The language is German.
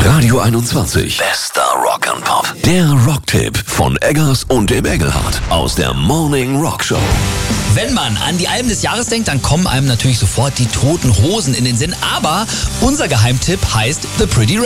Radio 21. Bester Rock and Pop. Der Rocktipp von Eggers und dem Engelhardt aus der Morning Rock Show. Wenn man an die Alben des Jahres denkt, dann kommen einem natürlich sofort die Toten Hosen in den Sinn. Aber unser Geheimtipp heißt The Pretty